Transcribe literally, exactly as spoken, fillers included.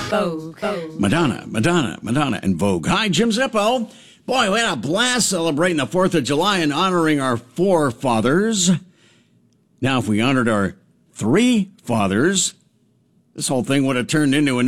Vogue. Vogue. Madonna, Madonna, Madonna, and Vogue. Hi, Jim Zippo. Boy, we had a blast celebrating the fourth of July and honoring our forefathers. Now, if we honored our three fathers, this whole thing would have turned into a